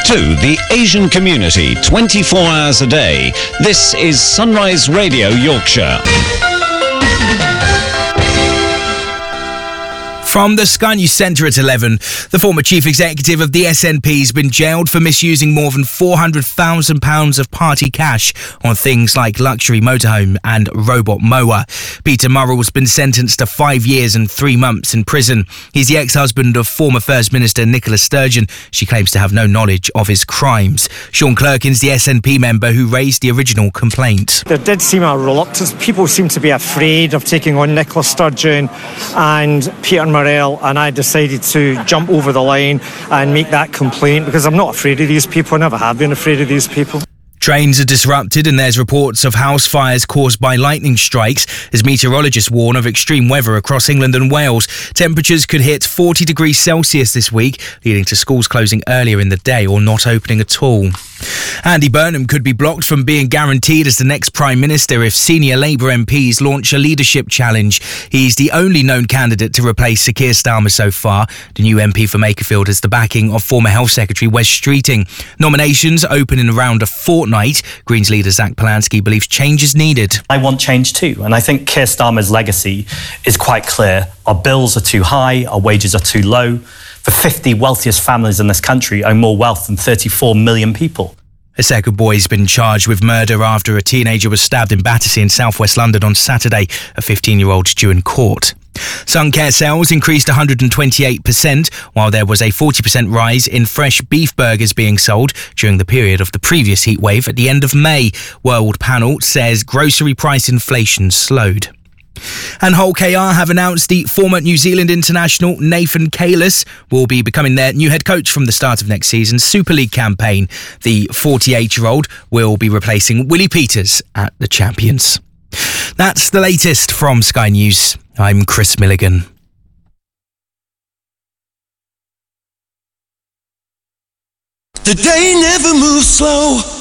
to the Asian community 24 hours a day. This is Sunrise Radio Yorkshire. From the Sky News Centre at 11, the former chief executive of the SNP has been jailed for misusing more than £400,000 of party cash on things like luxury motorhome and robot mower. Peter Murrell's been sentenced to 5 years and 3 months in prison. He's the ex-husband of former First Minister Nicola Sturgeon. She claims to have no knowledge of his crimes. Sean Clerkin's the SNP member who raised the original complaint. There did seem a reluctance. People seem to be afraid of taking on Nicola Sturgeon and Peter Murrell, and I decided to jump over the line and make that complaint because I'm not afraid of these people. I never have been afraid of these people. Trains are disrupted and there's reports of house fires caused by lightning strikes as meteorologists warn of extreme weather across England and Wales. Temperatures could hit 40 degrees Celsius this week, leading to schools closing earlier in the day or not opening at all. Andy Burnham could be blocked from being guaranteed as the next Prime Minister if senior Labour MPs launch a leadership challenge. He's the only known candidate to replace Sir Keir Starmer so far. The new MP for Makerfield has the backing of former Health Secretary Wes Streeting. Nominations open in around a fortnight. Greens leader Zach Polanski believes change is needed. I want change too, and I think Keir Starmer's legacy is quite clear. Our bills are too high, our wages are too low. The 50 wealthiest families in this country own more wealth than 34 million people. A second boy has been charged with murder after a teenager was stabbed in Battersea in southwest London on Saturday. A 15-year-old is due in court. Sun Care sales increased 128%, while there was a 40% rise in fresh beef burgers being sold during the period of the previous heatwave at the end of May. World Panel says grocery price inflation slowed. And Hull KR have announced the former New Zealand international Nathan Kalis will be becoming their new head coach from the start of next season's Super League campaign. The 48-year-old will be replacing Willie Peters at the Champions. That's the latest from Sky News. I'm Chris Milligan. The day never moves slow.